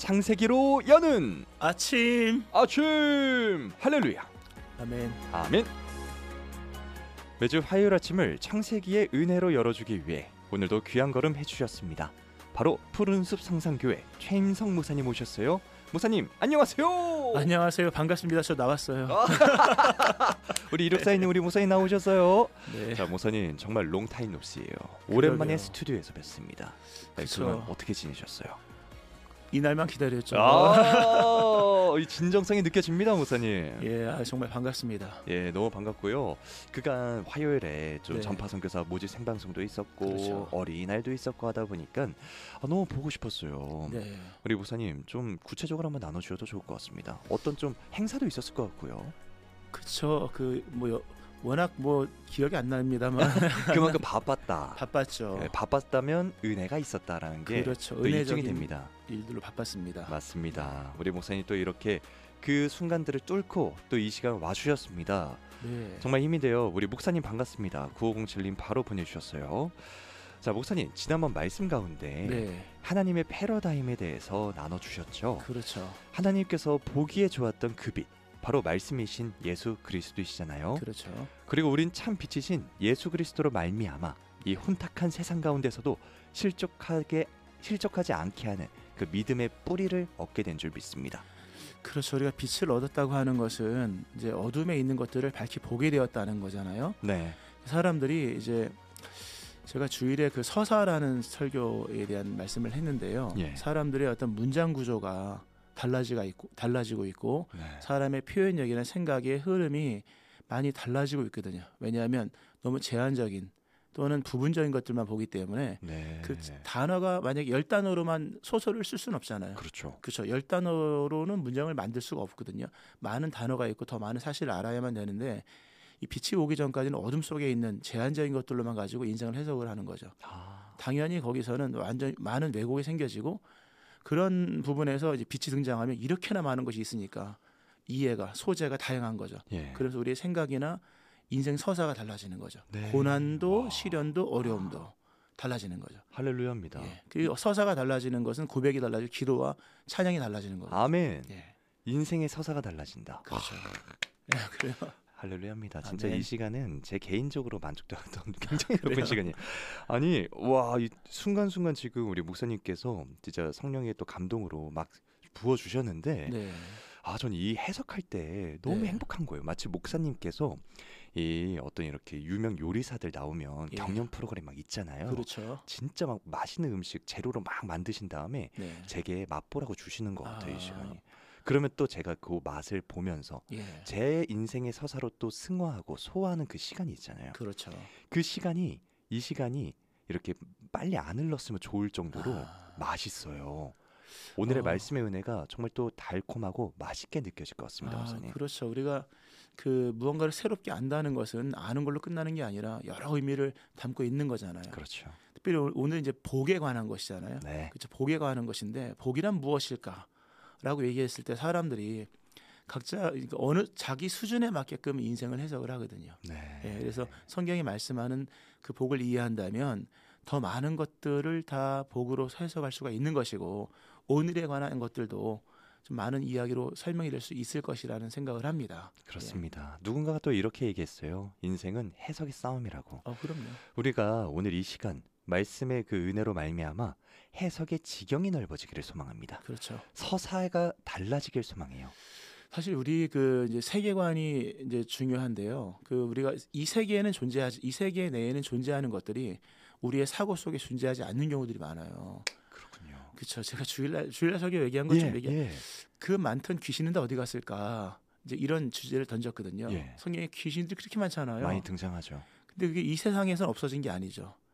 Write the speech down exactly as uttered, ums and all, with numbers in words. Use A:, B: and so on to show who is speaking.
A: 창세기로 여는
B: 아침
A: 아침 할렐루야
B: 아멘.
A: 아멘. 매주 화요일 아침을 창세기의 은혜로 열어주기 위해 오늘도 귀한 걸음 해주셨습니다. 바로 푸른숲 성산교회 최임성 목사님 오셨어요. 목사님 안녕하세요.
B: 안녕하세요. 반갑습니다. 저 나왔어요.
A: 우리 이륙사인님 우리 목사님 나오셨어요.
B: 네.
A: 자, 목사님 정말 롱타임 노시예요. 오랜만에
B: 그러게요.
A: 스튜디오에서 뵙습니다. 네,
B: 그쵸.
A: 그동안 어떻게 지내셨어요?
B: 이날만 기다렸죠.
A: 아, 이 진정성이 느껴집니다, 목사님.
B: 예, 아, 정말 반갑습니다.
A: 예, 너무 반갑고요. 그간 화요일에 좀
B: 네.
A: 전파 선교사 모집 생방송도 있었고
B: 그렇죠.
A: 어린이날도 있었고 하다 보니까 아, 너무 보고 싶었어요.
B: 네.
A: 우리 목사님 좀 구체적으로 한번 나눠주셔도 좋을 것 같습니다. 어떤 좀 행사도 있었을 것 같고요.
B: 그쵸. 그 뭐 워낙 뭐 기억이 안 납니다만
A: 그만큼 바빴다.
B: 바빴죠.
A: 예, 바빴다면 은혜가 있었다라는 게
B: 그렇죠.
A: 또 입증이
B: 은혜적인
A: 됩니다.
B: 일들로 바빴습니다.
A: 맞습니다. 우리 목사님 또 이렇게 그 순간들을 뚫고 또 이 시간 와주셨습니다.
B: 네.
A: 정말 힘이 돼요. 우리 목사님 반갑습니다. 구오공칠님 바로 보내주셨어요. 자, 목사님 지난번 말씀 가운데
B: 네.
A: 하나님의 패러다임에 대해서 나눠주셨죠.
B: 그렇죠.
A: 하나님께서 보기에 좋았던 그 빛, 바로 말씀이신 예수 그리스도이시잖아요.
B: 그렇죠.
A: 그리고 우린 참 빛이신 예수 그리스도로 말미암아 이 혼탁한 세상 가운데서도 실족하게 실족하지 않게 하는 그 믿음의 뿌리를 얻게 된 줄 믿습니다.
B: 그렇죠. 우리가 빛을 얻었다고 하는 것은 이제 어둠에 있는 것들을 밝히 보게 되었다는 거잖아요.
A: 네,
B: 사람들이 이제 제가 주일에 그 서사라는 설교에 대한 말씀을 했는데요.
A: 예.
B: 사람들의 어떤 문장 구조가 달라지가 있고 달라지고 있고
A: 네.
B: 사람의 표현력이나 생각의 흐름이 많이 달라지고 있거든요. 왜냐하면 너무 제한적인 또는 부분적인 것들만 보기 때문에
A: 네.
B: 그 단어가 만약에 열 단어로만 소설을 쓸 수는 없잖아요.
A: 그렇죠.
B: 그렇죠. 열 단어로는 문장을 만들 수가 없거든요. 많은 단어가 있고 더 많은 사실을 알아야만 되는데 이 빛이 오기 전까지는 어둠 속에 있는 제한적인 것들로만 가지고 인생을 해석을 하는 거죠.
A: 아,
B: 당연히 거기서는 완전 많은 왜곡이 생겨지고 그런 부분에서 이제 빛이 등장하면 이렇게나 많은 것이 있으니까 이해가 소재가 다양한 거죠.
A: 예.
B: 그래서 우리의 생각이나 인생 서사가 달라지는 거죠.
A: 네.
B: 고난도
A: 와.
B: 시련도 어려움도 달라지는 거죠.
A: 할렐루야입니다.
B: 예. 그 서사가 달라지는 것은 고백이 달라지고 기도와 찬양이 달라지는 거죠.
A: 아멘.
B: 예.
A: 인생의 서사가 달라진다.
B: 그렇죠. 예, 그래요.
A: 할렐루야입니다. 진짜
B: 아멘.
A: 이 시간은 제 개인적으로 만족도였던 굉장히 높은
B: 그래요?
A: 시간이에요. 아니, 와, 이 순간순간 지금 우리 목사님께서 진짜 성령의 또 감동으로 막 부어 주셨는데
B: 네.
A: 아, 전 이 해석할 때 너무
B: 네.
A: 행복한 거예요. 마치 목사님께서 이 어떤 이렇게 유명 요리사들 나오면
B: 예.
A: 경연 프로그램 막 있잖아요.
B: 그렇죠.
A: 진짜 막 맛있는 음식 재료로 막 만드신 다음에
B: 네.
A: 제게 맛보라고 주시는 것 같아요.
B: 아.
A: 이 시간이. 그러면 또 제가 그 맛을 보면서
B: 예.
A: 제 인생의 서사로 또 승화하고 소화하는 그 시간이 있잖아요.
B: 그렇죠.
A: 그 시간이 이 시간이 이렇게 빨리 안 흘렀으면 좋을 정도로
B: 아.
A: 맛있어요. 오늘의
B: 어.
A: 말씀의 은혜가 정말 또 달콤하고 맛있게 느껴질 것 같습니다,
B: 아,
A: 목사님.
B: 그렇죠. 우리가 그 무언가를 새롭게 안다는 것은 아는 걸로 끝나는 게 아니라 여러 의미를 담고 있는 거잖아요.
A: 그렇죠.
B: 특별히 오- 오늘 이제 복에 관한 것이잖아요.
A: 네,
B: 그렇죠. 복에 관한 것인데 복이란 무엇일까라고 얘기했을 때 사람들이 각자 어느 자기 수준에 맞게끔 인생을 해석을 하거든요.
A: 네.
B: 예, 그래서 성경이 말씀하는 그 복을 이해한다면 더 많은 것들을 다 복으로 해석할 수가 있는 것이고 오늘에 관한 것들도 좀 많은 이야기로 설명이 될 수 있을 것이라는 생각을 합니다.
A: 그렇습니다. 누군가가 또 이렇게 얘기했어요. 인생은 해석의 싸움이라고.
B: 예. 어, 그럼요.
A: 우리가 오늘 이 시간 말씀의 그 은혜로 말미암아 해석의 지경이 넓어지기를 소망합니다.
B: 그렇죠.
A: 서사가 달라지길 소망해요.
B: 사실 우리 그 이제 세계관이 이제 중요한데요. 그 우리가 이 세계에는 존재하지 이 세계 내에는 존재하는 것들이 우리의 사고 속에 존재하지 않는 경우들이 많아요.
A: 그렇군요.
B: 그렇죠. 제가 주일날 주일날 설교 얘기한 것좀
A: 예,
B: 얘기.
A: 예.
B: 그 많던 귀신은 다 어디 갔을까? 이제 이런 주제를 던졌거든요.
A: 예.
B: 성경에 귀신들이 그렇게 많잖아요.
A: 많이 등장하죠.
B: 근데 그게 이 세상에서는 없어진 게 아니죠.